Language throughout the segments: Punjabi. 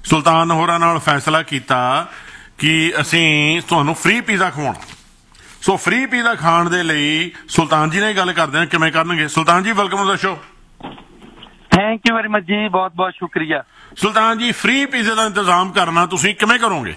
ਸੁਲਤਾਨ ਹੋਰਾਂ ਨਾਲ ਫੈਸਲਾ ਕੀਤਾ ਕਿ ਅਸੀਂ ਤੁਹਾਨੂੰ ਫ੍ਰੀ ਪੀਜ਼ਾ ਖਵਾਉਣਾ। ਸੋ ਫ੍ਰੀ ਪੀਜ਼ਾ ਖਾਣ ਦੇ ਲਈ ਸੁਲਤਾਨ ਜੀ ਨਾਲ ਗੱਲ ਕਰਦੇ ਹਾਂ ਕਿਵੇਂ ਕਰਨਗੇ। ਸੁਲਤਾਨ ਜੀ welcome to the show. Thank you very much ਜੀ, ਬਹੁਤ ਬਹੁਤ ਸ਼ੁਕਰੀਆ। ਸੁਲਤਾਨ ਜੀ ਫ੍ਰੀ ਪੀਜ਼ੇ ਦਾ ਇੰਤਜ਼ਾਮ ਕਰਨਾ ਤੁਸੀਂ ਕਿਵੇਂ ਕਰੋਗੇ?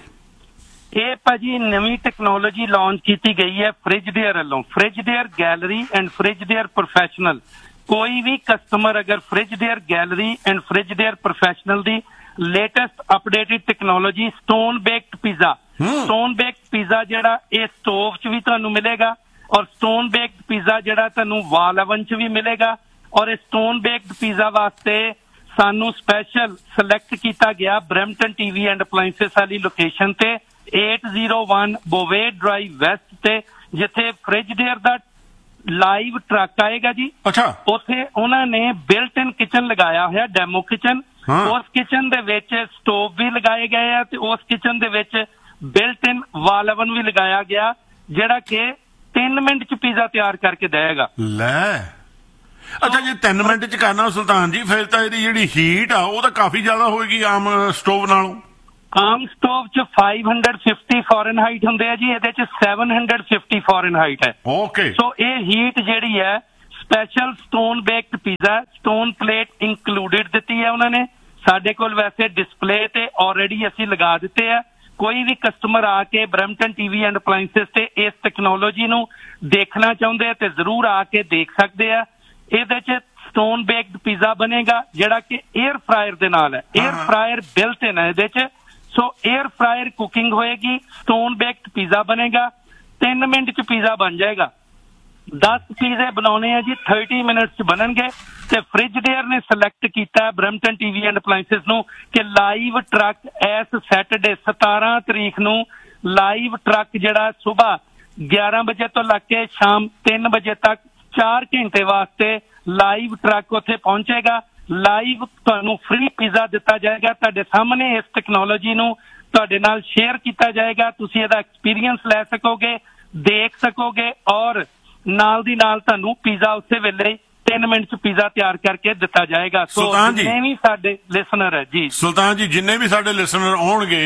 ਇਹ ਭਾਜੀ ਨਵੀਂ ਟੈਕਨੋਲੋਜੀ ਲਾਂਚ ਕੀਤੀ ਗਈ ਹੈ ਫ੍ਰਿਜਡੇਅਰ ਵੱਲੋਂ। ਫ੍ਰਿਜਡੇਅਰ ਗੈਲਰੀ ਐਂਡ ਫ੍ਰਿਜਡੇਅਰ ਪ੍ਰੋਫੈਸ਼ਨਲ। ਕੋਈ ਵੀ ਕਸਟਮਰ ਅਗਰ ਫ੍ਰਿਜਡੇਅਰ gallery and ਫ੍ਰਿਜਡੇਅਰ professional the latest updated technology stone baked pizza, stone baked pizza ਜਿਹੜਾ ਇਹ ਸਟੋਵ 'ਚ ਵੀ ਤੁਹਾਨੂੰ ਮਿਲੇਗਾ ਔਰ ਸਟੋਨ ਬੇਕਡ ਪੀਜ਼ਾ ਜਿਹੜਾ ਤੁਹਾਨੂੰ ਵਾਲ ਓਵਨ 'ਚ ਵੀ ਮਿਲੇਗਾ। ਔਰ ਇਹ ਸਟੋਨ ਬੇਕਡ ਪੀਜ਼ਾ ਵਾਸਤੇ ਸਾਨੂੰ ਸਪੈਸ਼ਲ ਸਿਲੈਕਟ ਕੀਤਾ ਗਿਆ ਬਰੈਂਪਟਨ ਟੀਵੀ ਐਂਡ ਅਪਲਾਇੰਸਸ ਵਾਲੀ ਲੋਕੇਸ਼ਨ ਤੇ 801 ਬੋਵੇ ਡਰਾਈਵ ਵੈਸਟ ਤੇ, ਜਿੱਥੇ ਫ੍ਰਿਜਡੇਅਰ ਦਾ ਲਾਈਵ ਟਰੱਕ ਆਏਗਾ ਜੀ। ਅੱਛਾ। ਉੱਥੇ ਉਹਨਾਂ ਨੇ ਬਿਲਟ ਇਨ ਕਿਚਨ ਲਗਾਇਆ ਹੋਇਆ, ਡੈਮੋ ਕਿਚਨ। ਉਸ ਕਿਚਨ ਦੇ ਵਿੱਚ ਸਟੋਵ ਵੀ ਲਗਾਏ ਗਏ ਆ ਤੇ ਉਸ ਕਿਚਨ ਦੇ ਵਿੱਚ ਬਿਲਟ ਇਨ ਵਾਲ ਓਵਨ ਵੀ ਲਗਾਇਆ ਗਿਆ, ਜਿਹੜਾ ਕਿ 3 ਮਿੰਟ 'ਚ ਪੀਜ਼ਾ ਤਿਆਰ ਕਰਕੇ ਦੇਗਾ। ਲੈ ਅੱਛਾ, ਜੇ 3 ਮਿੰਟ 'ਚ ਕਰਨਾ ਸੁਲਤਾਨ ਜੀ ਫਿਰ ਤਾਂ ਇਹਦੀ ਜਿਹੜੀ ਹੀਟ ਆ ਉਹ ਤਾਂ ਕਾਫੀ ਜ਼ਿਆਦਾ ਹੋਏਗੀ ਆਮ ਸਟੋਵ ਨਾਲੋਂ। ਆਮ ਸਟੋਵ 'ਚ 550 ਫਾਰਨਹਾਈਟ ਹੁੰਦੇ ਆ ਜੀ, ਇਹਦੇ 'ਚ 750 ਫਾਰਨਹਾਈਟ ਹੈ। ਓਕੇ। ਸੋ ਇਹ ਹੀਟ ਜਿਹੜੀ ਹੈ special stone baked pizza, stone plate included ਦਿੱਤੀ ਹੈ ਉਹਨਾਂ ਨੇ। ਸਾਡੇ ਕੋਲ ਵੈਸੇ ਡਿਸਪਲੇ ਤੇ ਆਲਰੇਡੀ ਅਸੀਂ ਲਗਾ ਦਿੱਤੇ ਆ। ਕੋਈ ਵੀ ਕਸਟਮਰ ਆ ਕੇ ਬਰੈਂਪਟਨ ਟੀਵੀ ਐਂਡ ਅਪਲਾਇੰਸਸ ਤੇ ਇਸ ਟੈਕਨੋਲੋਜੀ ਨੂੰ ਦੇਖਣਾ ਚਾਹੁੰਦੇ ਆ ਤੇ ਜ਼ਰੂਰ ਆ ਕੇ ਦੇਖ ਸਕਦੇ ਆ। ਇਹਦੇ 'ਚ ਸਟੋਨ ਬੇਕਡ ਪੀਜ਼ਾ ਬਣੇਗਾ ਜਿਹੜਾ ਕਿ 에ਅਰ ਫਰਾਇਰ ਦੇ ਨਾਲ ਹੈ। 에ਅਰ ਫਰਾਇਰ ਬਿਲਟ ਇਨ ਹੈ ਇਹਦੇ 'ਚ। ਸੋ 에ਅਰ ਫਰਾਇਰ ਕੁਕਿੰਗ ਹੋਏਗੀ, ਸਟੋਨ ਬੇਕਡ ਪੀਜ਼ਾ ਬਣੇਗਾ, 3 ਮਿੰਟ 'ਚ ਪੀਜ਼ਾ ਬਣ ਜਾਏਗਾ। 10 ਪੀਜ਼ੇ ਬਣਾਉਣੇ ਆ ਜੀ, 30 ਮਿੰਟਸ 'ਚ ਬਣਨਗੇ। ਤੇ ਫ੍ਰਿਜਡੇਅਰ ਨੇ ਸਿਲੈਕਟ ਕੀਤਾ ਹੈ ਬਰੈਂਪਟਨ ਟੀਵੀ ਐਂਡ ਅਪਲਾਇੰਸਸ ਨੂੰ ਕਿ ਲਾਈਵ ਟਰੱਕ ਇਸ ਸੈਟਰਡੇ 17 ਤਰੀਕ ਨੂੰ ਲਾਈਵ ਟਰੱਕ ਜਿਹੜਾ ਸਵੇਰ 11 ਵਜੇ ਤੋਂ ਲੱਗ ਕੇ ਸ਼ਾਮ 3 ਵਜੇ ਤੱਕ 4 ਘੰਟੇ ਵਾਸਤੇ ਲਾਈਵ ਟਰੱਕ ਉੱਥੇ ਪਹੁੰਚੇਗਾ। ਲਾਈਵ ਤੁਹਾਨੂੰ ਫ੍ਰੀ ਪੀਜ਼ਾ ਦਿੱਤਾ ਜਾਏਗਾ। ਤੁਹਾਡੇ ਸਾਹਮਣੇ ਇਸ ਟੈਕਨੋਲੋਜੀ ਨੂੰ ਤੁਹਾਡੇ ਨਾਲ ਸ਼ੇਅਰ ਕੀਤਾ ਜਾਏਗਾ। ਤੁਸੀਂ ਇਹਦਾ ਐਕਸਪੀਰੀਅੰਸ ਲੈ ਸਕੋਗੇ, ਦੇਖ ਸਕੋਗੇ ਔਰ ਨਾਲ ਦੀ ਨਾਲ ਤੁਹਾਨੂੰ ਪੀਜ਼ਾ ਉਸੇ ਵੇਲੇ 3 ਮਿੰਟ 'ਚ ਪੀਜ਼ਾ ਤਿਆਰ ਕਰਕੇ ਦਿੱਤਾ ਜਾਏਗਾ। ਸੋ ਜਿੰਨੇ ਵੀ ਸਾਡੇ ਲਿਸਨਰ ਹੈ ਜੀ, ਸੁਲਤਾਨ ਜੀ ਜਿੰਨੇ ਵੀ ਸਾਡੇ ਲਿਸਨਰ ਆਉਣਗੇ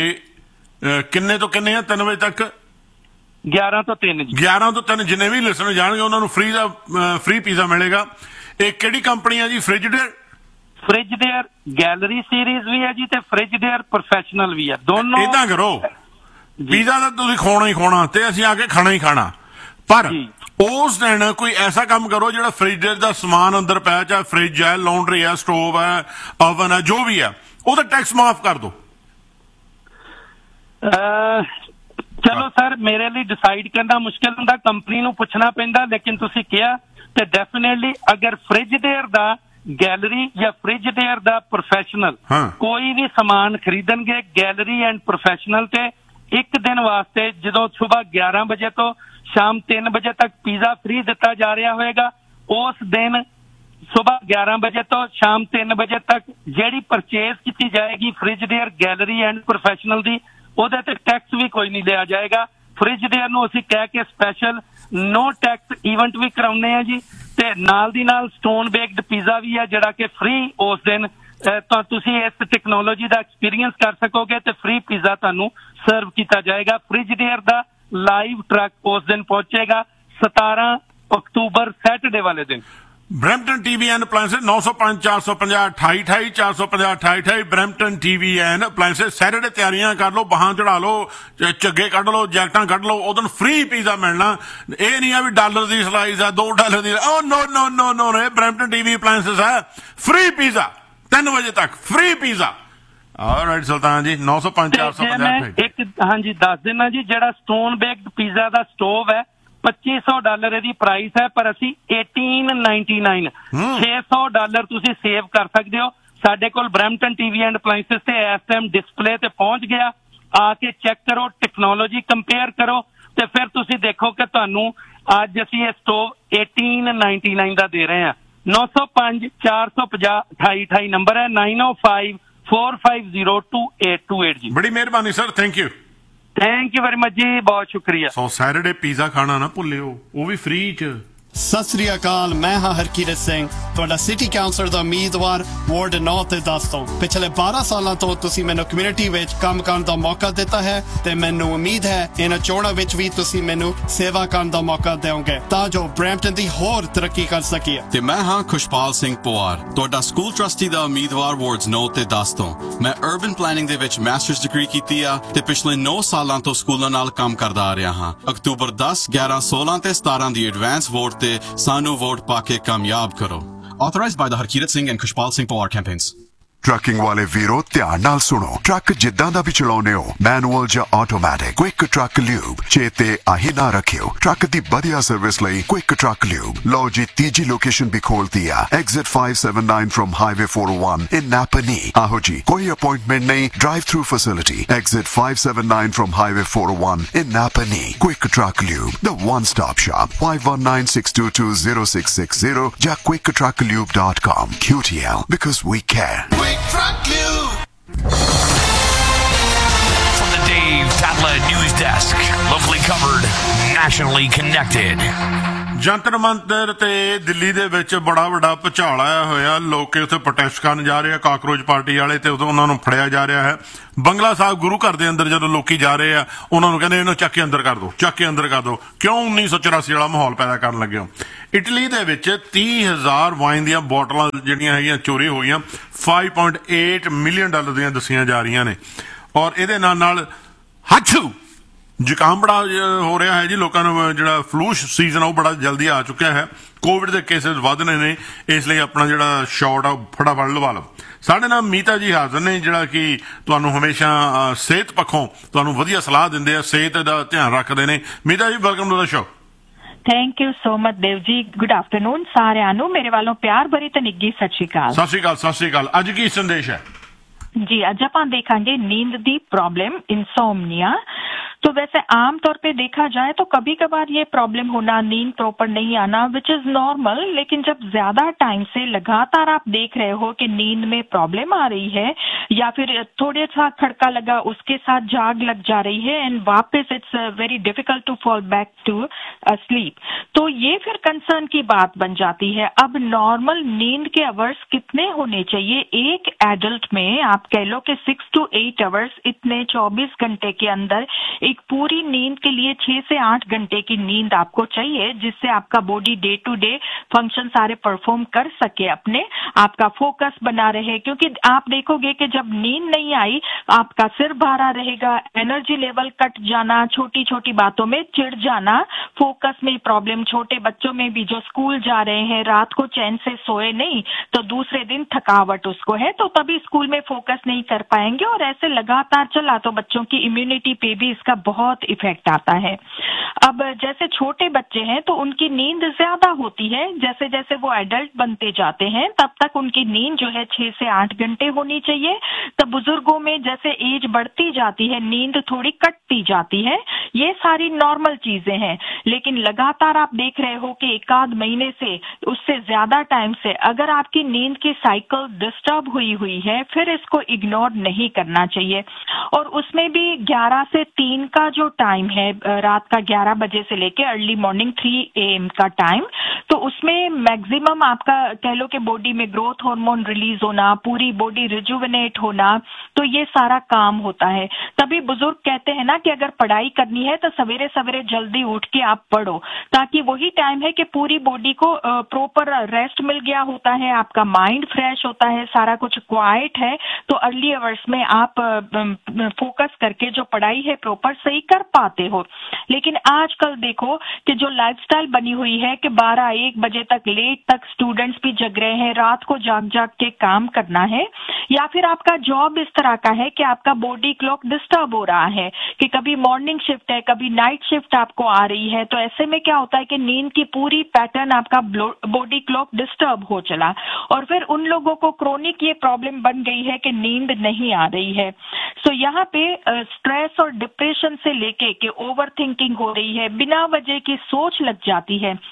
ਕਿੰਨੇ ਤੋਂ ਕਿੰਨੇ ਆ? 3 ਵਜੇ ਤੱਕ 11 ਤੋਂ 3 ਜੀ। 11 ਤੋਂ 3 ਜਿੰਨੇ ਵੀ ਲਿਸਨਰ ਜਾਣਗੇ ਉਹਨਾਂ ਨੂੰ ਫ੍ਰੀ ਪੀਜ਼ਾ ਮਿਲੇਗਾ। ਇਹ ਕਿਹੜੀ ਕੰਪਨੀ ਆ ਜੀ? ਫ੍ਰਿਜਡੇਅਰ। ਫ੍ਰਿਜਡੇਅਰ ਗੈਲਰੀ ਸੀਰੀਜ਼ ਵੀ ਹੈ ਜੀ ਤੇ ਫ੍ਰਿਜਡੇਅਰ ਪ੍ਰੋਫੈਸ਼ਨਲ ਵੀ ਹੈ, ਦੋਨੋਂ। ਏਦਾਂ ਕਰੋ, ਪੀਜ਼ਾ ਤਾਂ ਤੁਸੀਂ ਖਾਣਾ ਹੀ ਖਾਣਾ ਤੇ ਅਸੀਂ ਆ ਕੇ ਖਾਣਾ ਹੀ ਖਾਣਾ, ਪਰ ਉਸ ਦਿਨ ਕੋਈ ਐਸਾ ਕੰਮ ਕਰੋ ਜਿਹੜਾ ਫ੍ਰਿਜਡੇਅਰ ਦਾ ਸਮਾਨ ਅੰਦਰ ਪਿਆ, ਚਾਹੇ ਫ੍ਰਿਜ ਹੈ, ਲਾਉਂਡਰੀ ਹੈ, ਸਟੋਵ ਹੈ, ਓਵਨ ਹੈ, ਜੋ ਵੀ ਹੈ, ਉਹਦਾ ਟੈਕਸ ਮਾਫ ਕਰ ਦਿਓ। ਚਲੋ ਸਰ, ਮੇਰੇ ਲਈ ਡਿਸਾਈਡ ਕਰਨਾ ਮੁਸ਼ਕਿਲ ਹੁੰਦਾ, ਕੰਪਨੀ ਨੂੰ ਪੁੱਛਣਾ ਪੈਂਦਾ। ਲੇਕਿਨ ਤੁਸੀਂ ਕਿਹਾ ਤੇ ਡੈਫੀਨੇਟਲੀ ਅਗਰ ਫ੍ਰਿਜਡੇਅਰ ਦਾ ਗੈਲਰੀ ਜਾਂ ਫ੍ਰਿਜਡੇਅਰ ਦਾ ਪ੍ਰੋਫੈਸ਼ਨਲ ਕੋਈ ਵੀ ਸਮਾਨ ਖਰੀਦਣਗੇ ਗੈਲਰੀ ਐਂਡ ਪ੍ਰੋਫੈਸ਼ਨਲ ਤੇ 1 ਦਿਨ ਵਾਸਤੇ, ਜਦੋਂ ਸਵੇਰ 11 ਵਜੇ ਤੋਂ ਸ਼ਾਮ 3 ਵਜੇ ਤੱਕ ਪੀਜ਼ਾ ਫ੍ਰੀ ਦਿੱਤਾ ਜਾ ਰਿਹਾ ਹੋਏਗਾ, ਉਸ ਦਿਨ ਸਵੇਰ 11 ਵਜੇ ਤੋਂ ਸ਼ਾਮ 3 ਵਜੇ ਤੱਕ ਜਿਹੜੀ ਪਰਚੇਜ਼ ਕੀਤੀ ਜਾਏਗੀ ਫ੍ਰਿਜਡੇਅਰ ਗੈਲਰੀ ਐਂਡ ਪ੍ਰੋਫੈਸ਼ਨਲ ਦੀ, ਉਹਦੇ ਤੇ ਟੈਕਸ ਵੀ ਕੋਈ ਨਹੀਂ ਲਿਆ ਜਾਏਗਾ। ਫ੍ਰਿਜਡੇਅਰ ਨੂੰ ਅਸੀਂ ਕਹਿ ਕੇ ਸਪੈਸ਼ਲ ਨੋ ਟੈਕਸ ਈਵੈਂਟ ਵੀ ਕਰਾਉਂਦੇ ਆ ਜੀ। ਤੇ ਨਾਲ ਦੀ ਨਾਲ ਸਟੋਨ ਬੇਕਡ ਪੀਜ਼ਾ ਵੀ ਹੈ ਜਿਹੜਾ ਕਿ ਫ੍ਰੀ ਉਸ ਦਿਨ ਤਾਂ ਤੁਸੀਂ ਇਸ ਟੈਕਨੋਲੋਜੀ ਦਾ ਐਕਸਪੀਰੀਅੰਸ ਕਰ ਸਕੋਗੇ ਤੇ ਫ੍ਰੀ ਪੀਜ਼ਾ ਤੁਹਾਨੂੰ ਸਰਵ ਕੀਤਾ ਜਾਏਗਾ। ਫ੍ਰਿਜਡੇਅਰ ਦਾ ਲਾਈਵ ਟਰੱਕ ਉਸ ਦਿਨ ਪਹੁੰਚੇਗਾ 17 ਅਕਤੂਬਰ ਸੈਟਰਡੇ ਵਾਲੇ ਦਿਨ। Brampton TV and ਅਪਲਾਇੰਸਸ 905 450 2828 450 2828 Brampton TV and ਅਪਲਾਇੰਸਸ। Saturday ਤਿਆਰੀਆਂ ਕਰ ਲਓ, ਬਾਹਾਂ ਚੜਾ ਲਓ, ਝੱਗੇ ਕੱਢ ਲਓ, ਜੈਕਟਾਂ ਕੱਢ ਲਓ, ਉਦੋਂ ਫ੍ਰੀ ਪੀਜ਼ਾ ਮਿਲਣਾ। ਇਹ ਨਹੀਂ ਆ ਵੀ ਡਾਲਰ ਦੀ ਸਲਾਈਜ਼ ਆ, $2 ਦੀ। ਓ ਨੋ ਨੋ ਨੋ ਨੋ, ਬਰੈਂਪਟਨ ਟੀਵੀ ਅਪਲਾਇੰਸਸ ਹੈ, ਫ੍ਰੀ ਪੀਜ਼ਾ 3 ਵਜੇ ਤੱਕ, ਫ੍ਰੀ ਪੀਜ਼ਾ। ਆਲਰਾਈਟ ਸੁਲਤਾਨ ਜੀ, 905 450। ਇੱਕ ਹਾਂਜੀ ਦੱਸ ਦੇਣਾ ਜੀ, ਜਿਹੜਾ ਸਟੋਨ ਬੇਕਡ ਪੀਜ਼ਾ ਦਾ ਸਟੋਵ ਹੈ $2500 ਇਹਦੀ ਪ੍ਰਾਈਸ ਹੈ, ਪਰ ਅਸੀਂ $1899 $600 ਤੁਸੀਂ ਸੇਵ ਕਰ ਸਕਦੇ ਹੋ। ਸਾਡੇ ਕੋਲ ਬਰੈਂਪਟਨ ਟੀਵੀ ਐਂਡ ਅਪਲਾਇੰਸਸ ਤੇ ਇਸ ਟਾਈਮ ਡਿਸਪਲੇ ਤੇ ਪਹੁੰਚ ਗਿਆ। ਆ ਕੇ ਚੈੱਕ ਕਰੋ, ਟੈਕਨੋਲੋਜੀ ਕੰਪੇਅਰ ਕਰੋ ਤੇ ਫਿਰ ਤੁਸੀਂ ਦੇਖੋ ਕਿ ਤੁਹਾਨੂੰ ਅੱਜ ਅਸੀਂ ਇਹ ਸਟੋਵ $1899 ਦਾ ਦੇ ਰਹੇ ਹਾਂ। 905 450 2828 ਨੰਬਰ ਹੈ, 905 4502828 ਜੀ। ਬੜੀ ਮਿਹਰਬਾਨੀ sir, thank you. Thank you very much ਜੀ, ਬਹੁਤ ਸ਼ੁਕਰੀਆ। ਸੋ ਸੈਟਰਡੇ ਪੀਜ਼ਾ ਖਾਣਾ ਨਾ ਭੁੱਲਿਓ, ਉਹ ਵੀ ਫ੍ਰੀ ਚ। सत श्री अकाल, मैं हाँ हरकीरत सिंह, ਤੁਹਾਡਾ ਸਿਟੀ ਕਾਉਂਸਲਰ ਦਾ ਉਮੀਦਵਾਰ ਵਾਰਡ 9 ਤੇ 10 ਤੋਂ। ਪਿਛਲੇ 12 ਸਾਲਾਂ ਤੋਂ ਤੁਸੀਂ ਮੈਨੂੰ ਕਮਿਊਨਿਟੀ ਵਿੱਚ ਕੰਮ ਕਰਨ ਦਾ ਮੌਕਾ ਦਿੱਤਾ ਹੈ ਤੇ ਮੈਨੂੰ ਉਮੀਦ ਹੈ ਇਹਨਾਂ ਚੋਣਾਂ ਵਿੱਚ ਵੀ ਤੁਸੀਂ ਮੈਨੂੰ ਸੇਵਾ ਕਰਨ ਦਾ ਮੌਕਾ ਦਿਓਗੇ ਤਾਂ ਜੋ ਬਰੈਂਪਟਨ ਦੀ ਹੋਰ ਤਰੱਕੀ ਕਰ ਸਕੀਏ। ਤੇ ਮੈਂ ਹਾਂ ਖੁਸ਼ਪਾਲ ਸਿੰਘ ਪਵਾਰ, ਤੁਹਾਡਾ ਸਕੂਲ ਟਰਸਟੀ ਦਾ ਉਮੀਦਵਾਰ ਵਾਰਡਸ 9 ਤੇ 10 ਤੋਂ। ਮੈਂ ਅਰਬਨ ਪਲੈਨਿੰਗ ਦੇ ਵਿੱਚ ਮਾਸਟਰਸ ਡਿਗਰੀ ਕੀਤੀ ਆ ਤੇ ਪਿਛਲੇ 9 ਸਾਲਾਂ ਤੋਂ ਸਕੂਲਾਂ ਨਾਲ ਕੰਮ ਕਰਦਾ ਆ ਰਿਹਾ ਹਾਂ। ਅਕਤੂਬਰ 10, 11, 16 ਤੇ 17 ਦੀ ਐਡਵਾਂਸ ਵੋਟ ਤੇ ਸਾਨੂੰ ਵੋਟ ਪਾ ਕੇ ਕਾਮਯਾਬ ਕਰੋ। Authorized by the Harkirat Singh and Kushpal Singh Pawar campaigns. Trucking ਵਾਲੇ ਵੀਰੋ ਧਿਆਨ ਨਾਲ ਸੁਣੋ। ਟਰੱਕ ਜਿੱਦਾਂ ਦਾ ਵੀ ਚਲਾਉਨੇ ਹੋ, ਮੈਨੂਅਲ ਜਾਂ ਆਟੋਮੈਟਿਕ, ਕੁਇਕ ਟਰੱਕ ਲਿਊਬ ਚੇਤੇ ਆਹੀ ਨਾ ਰੱਖਿਓ। ਟਰੱਕ ਦੀ ਵਧੀਆ ਸਰਵਿਸ ਲਈ ਕੁਇਕ ਟਰੱਕ ਲਿਊਬ। ਲਓ ਜੀ ਤੀਜੀ ਲੋਕੇਸ਼ਨ ਵੀ ਖੋਲਤੀ ਆ, ਐਗਜ਼ਿਟ 579 ਫਰਮ ਹਾਈਵੇ 401 ਇਨ ਨਾਪਨੀ। ਆਹੋ ਜੀ, ਕੋਈ ਅਪਾਇੰਟਮੈਂਟ ਨਹੀਂ, drive through facility. Exit 579 firm highway 401 in ਨਾਪਨੀ। Quick truck lube, the one stop shop, 5196220660 ਜਾਂ quicktrucklube.com. QTL, because we care. Truck Lube. From the Dave Tatla News Desk, locally covered, nationally connected. Jantar Mantar ਤੇ ਦਿੱਲੀ ਦੇ ਵਿੱਚ ਬੜਾ ਵੱਡਾ ਭੁਚਾਲ ਆਇਆ ਹੋਇਆ। ਲੋਕ ਉੱਥੇ ਪ੍ਰੋਟੈਸਟ ਕਰਨ ਜਾ ਰਹੇ ਆ, ਕਾਕਰੋਚ ਪਾਰਟੀ ਵਾਲੇ, ਤੇ ਉਦੋਂ ਉਹਨਾਂ ਨੂੰ ਫੜਿਆ ਜਾ ਰਿਹਾ ਹੈ। ਬੰਗਲਾ ਸਾਹਿਬ ਗੁਰੂ ਘਰ ਦੇ ਅੰਦਰ ਜਦੋਂ ਲੋਕੀ ਜਾ ਰਹੇ ਆ, ਉਹਨਾਂ ਨੂੰ ਕਹਿੰਦੇ ਇਹਨੂੰ ਚੱਕ ਕੇ ਅੰਦਰ ਕਰ ਦਿਓ, ਚੱਕ ਕੇ ਅੰਦਰ ਕਰ ਦਿਓ। ਕਿਉਂ 1984 ਵਾਲਾ ਮਾਹੌਲ ਪੈਦਾ ਕਰਨ ਲੱਗੇ ਹੋ? ਇਟਲੀ ਦੇ ਵਿੱਚ 30,000 ਵਾਈਨ ਦੀਆਂ ਬੋਟਲਾਂ ਜਿਹੜੀਆਂ ਹੈਗੀਆਂ ਚੋਰੀ ਹੋਈਆਂ, $5.8 ਮਿਲੀਅਨ ਦੀਆਂ ਦੱਸੀਆਂ ਜਾ ਰਹੀਆਂ ਨੇ। ਔਰ ਇਹਦੇ ਨਾਲ ਹਾਛੂ ਜ਼ੁਕਾਮ ਬੜਾ ਹੋ ਰਿਹਾ ਹੈ ਜੀ। ਲੋਕਾਂ ਨੂੰ ਜਿਹੜਾ ਫਲੂ ਸੀਜ਼ਨ ਆ ਉਹ ਬੜਾ ਜਲਦੀ ਆ ਚੁੱਕਿਆ ਹੈ। ਕੋਵਿਡ ਦੇ ਕੇਸਿਸ ਵੱਧ ਰਹੇ ਨੇ, ਇਸ ਲਈ ਆਪਣਾ ਜਿਹੜਾ ਸ਼ਾਟ ਆ ਫਟਾਫਟ ਲਵਾ ਲਓ। ਸਾਡੇ ਨਾਲ ਮੀਤਾ ਜੀ ਹਾਜ਼ਰ ਨੇ, ਜਿਹੜਾ ਕਿ ਤੁਹਾਨੂੰ ਹਮੇਸ਼ਾ ਸਿਹਤ ਪੱਖੋਂ ਤੁਹਾਨੂੰ ਵਧੀਆ ਸਲਾਹ ਦਿੰਦੇ ਆ, ਸਿਹਤ ਦਾ ਧਿਆਨ ਰੱਖਦੇ ਨੇ। ਮੀਤਾ ਜੀ, welcome to the show. Thank you so much Dev ji. Good afternoon ਸਾਰਿਆਂ ਨੂੰ, ਮੇਰੇ ਵੱਲੋਂ ਪਿਆਰ ਭਰੀ ਤੇ ਨਿੱਘੀ ਸਤਿ ਸ਼੍ਰੀ ਅਕਾਲ। ਸਤਿ ਸ਼੍ਰੀ ਅਕਾਲ, ਸਤਿ ਸ਼੍ਰੀ ਅਕਾਲ। ਅੱਜ ਕੀ ਸੰਦੇਸ਼ ਹੈ ਜੀ? ਅੱਜ ਆਪਾਂ ਦੇਖਾਂਗੇ नींद ਦੀ प्रॉब्लम, इंसोम्निया। तो वैसे आम तौर पे देखा जाए तो कभी कभार ये प्रॉब्लम होना, नींद प्रॉपर नहीं आना, विच इज नॉर्मल। लेकिन जब ज्यादा टाइम से लगातार आप देख रहे हो कि नींद में प्रॉब्लम आ रही है या फिर थोड़े सा खड़का लगा उसके साथ जाग लग जा रही है एंड वापस it's very difficult to fall back to sleep, तो ये फिर कंसर्न की बात बन जाती है। अब नॉर्मल नींद के आवर्स कितने होने चाहिए? एक एडल्ट में आप कह लो कि 6 to 8 आवर्स, इतने 24 घंटे के अंदर एक पूरी नींद के लिए 6 से 8 घंटे की नींद आपको चाहिए, जिससे आपका body day to day function सारे परफॉर्म कर सके, अपने आपका फोकस बना रहे। क्योंकि आप देखोगे कि जब नींद नहीं आई, आपका सिर भारा रहेगा, एनर्जी लेवल कट जाना, छोटी छोटी बातों में चिढ़ जाना, फोकस में प्रॉब्लम। छोटे बच्चों में भी जो स्कूल जा रहे हैं, रात को चैन से सोए नहीं तो दूसरे दिन थकावट उसको है, तो तभी स्कूल में फोकस नहीं कर पाएंगे। और ऐसे लगातार चला तो बच्चों की इम्यूनिटी पे भी इसका बहुत इफेक्ट आता है। अब जैसे छोटे बच्चे हैं तो उनकी नींद ज्यादा होती है, जैसे जैसे वो एडल्ट बनते जाते हैं तब तक उनकी नींद जो है 6 से 8 घंटे होनी चाहिए। तब बुजुर्गों में जैसे एज बढ़ती जाती है, नींद थोड़ी कटती जाती है। ये सारी नॉर्मल चीजें हैं। लेकिन लगातार आप देख रहे हो कि 1 आध महीने से, उससे ज्यादा टाइम से अगर आपकी नींद की साइकिल डिस्टर्ब हुई है, फिर इसको इग्नोर नहीं करना चाहिए। और उसमें भी 11 से 3 का जो टाइम है, रात का 11 बजे से लेके अर्ली मॉर्निंग 3 AM का टाइम, तो उसमें मैक्सिमम आपका कह लो कि बॉडी में ग्रोथ हार्मोन रिलीज होना, पूरी बॉडी रिजुविनेट होना, तो ये सारा काम होता है। तभी बुजुर्ग कहते हैं ना कि अगर पढ़ाई करनी है तो सवेरे सवेरे जल्दी उठ के आप पढ़ो, ताकि वही टाइम है कि पूरी बॉडी को प्रॉपर रेस्ट मिल गया होता है, आपका माइंड फ्रेश होता है, सारा कुछ क्वाइट है, तो अर्ली आवर्स में आप फोकस करके जो पढ़ाई है प्रॉपर सही कर पाते हो। लेकिन आजकल देखो कि जो लाइफस्टाइल बनी हुई है कि 12-1 बजे तक लेट तक स्टूडेंट्स भी जग रहे हैं, रात को जाग जाग के काम करना है, या फिर आपका जॉब इस तरह का है कि आपका बॉडी क्लॉक डिस्टर्ब हो रहा है कि कभी मॉर्निंग शिफ्ट है, कभी नाइट शिफ्ट आपको आ रही है, तो ऐसे में क्या होता है कि नींद की पूरी पैटर्न आपका बॉडी क्लॉक डिस्टर्ब हो चला, और फिर उन लोगों को क्रोनिक ये प्रॉब्लम बन गई है कि नींद नहीं आ रही है। सो यहाँ पे स्ट्रेस और डिप्रेशन से लेके कि ओवर थिंकिंग हो रही है, बिना वजह की सोच लग जाती है,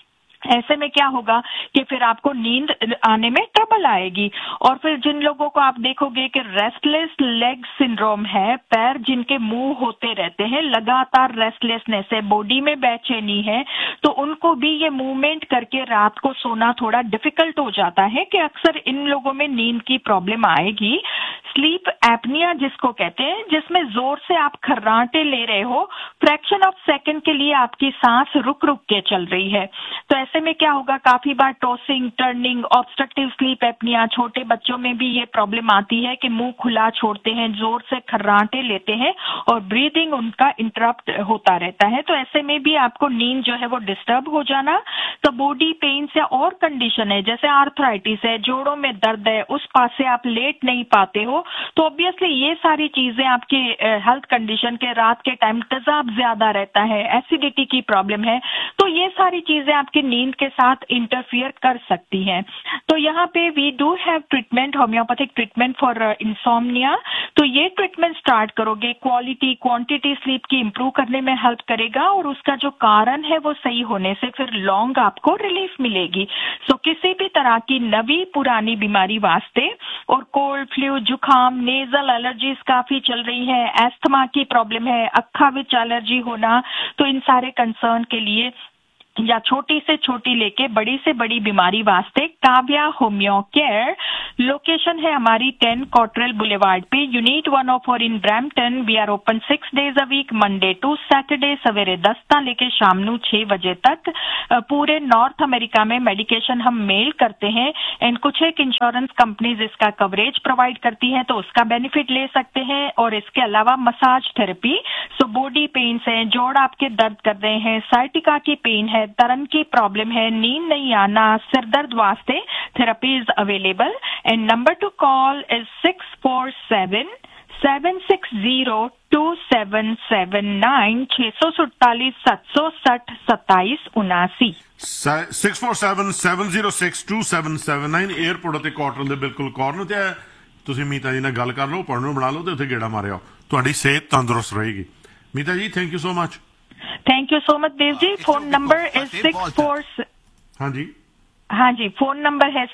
ऐसे में क्या होगा कि फिर आपको नींद आने में ट्रबल आएगी। और फिर जिन लोगों को आप देखोगे कि रेस्टलेस लेग सिंड्रोम है, पैर जिनके मूव होते रहते हैं, लगातार रेस्टलेसनेस है, बॉडी में बेचैनी है, तो उनको भी ये मूवमेंट करके रात को सोना थोड़ा डिफिकल्ट हो जाता है कि अक्सर इन लोगों में नींद की प्रॉब्लम आएगी। स्लीप एपनिया जिसको कहते हैं, जिसमें जोर से आप खर्राटे ले रहे हो, फ्रैक्शन ऑफ सेकंड के लिए आपकी सांस रुक रुक के चल रही है, तो ऐसे में क्या होगा, काफी बार tossing, turning, obstructive sleep apnoea, छोटे बच्चों में भी ये प्रॉब्लम आती है कि मुंह खुला छोड़ते हैं, जोर से खर्राटे लेते हैं और ब्रीदिंग उनका इंटरप्ट होता रहता है। तो ऐसे में भी आपको नींद जो है वो डिस्टर्ब हो जाना। तो बॉडी पेन्स या और कंडीशन है जैसे आर्थराइटिस है, जोड़ों में दर्द है, उस पास से आप लेट नहीं पाते हो, तो ऑब्वियसली ये सारी चीजें आपकी हेल्थ कंडीशन के, रात के टाइम तेजाब ज्यादा रहता है, एसिडिटी की प्रॉब्लम है, तो ये सारी चीजें आपकी नींद के साथ इंटरफियर कर सकती हैं। तो यहाँ पे we do have treatment, homeopathic treatment for insomnia. तो ये ट्रीटमेंट स्टार्ट करोगे, क्वालिटी क्वांटिटी स्लीप की इंप्रूव करने में हेल्प करेगा और उसका जो कारण है वो सही होने से फिर लॉन्ग आपको रिलीफ मिलेगी। सो किसी भी तरह की नवी पुरानी बीमारी वास्ते, और कोल्ड, फ्लू, जुकाम, नेजल एलर्जीज काफी चल रही है, एस्थमा की प्रॉब्लम है, अक्खा विच एलर्जी होना, तो इन सारे कंसर्न के लिए या छोटी से छोटी लेके बड़ी से बड़ी बीमारी वास्ते काव्या होम्यो केयर। लोकेशन है हमारी 10 कॉटरेल बुलेवार्ड पे, unit 104 in Brampton. We are open 6 days a week, Monday to Saturday, सवेरे 10 ता लेके शाम नू 6 बजे तक। पूरे नॉर्थ अमेरिका में मेडिकेशन हम मेल करते हैं एंड कुछ एक इंश्योरेंस कंपनीज इसका कवरेज प्रोवाइड करती हैं, तो उसका बेनिफिट ले सकते हैं। और इसके अलावा massage therapy, so body pens है, जोड़ आपके दर्द कर रहे हैं, साइटिका की पेन है, तरन की प्रॉब्लम है, नींद नहीं आना, सिर दर्द वास्ते therapy is available. And number two call is 647-760-2779, 647-760-2779। 647-706-2779 airport ਅਤੇ ਕਾਟਰਲ ਦੇ ਬਿਲਕੁਲ ਕਾਰਨਰ ਤੇ ਹੈ। ਤੁਸੀਂ ਮੀਤਾ ਜੀ ਨਾਲ ਗੱਲ ਕਰ ਲਓ, ਪੜ੍ਹਨ ਨੂੰ ਬਣਾ ਲਓ ਤੇ ਉੱਥੇ ਗੇੜਾ ਮਾਰਿਓ, ਤੁਹਾਡੀ ਸਿਹਤ ਤੰਦਰੁਸਤ ਰਹੇਗੀ। ਮੀਤਾ ਜੀ thank you so much. Thank you so much Dev ji. Phone number is 64 हाँ जी फोन नंबर है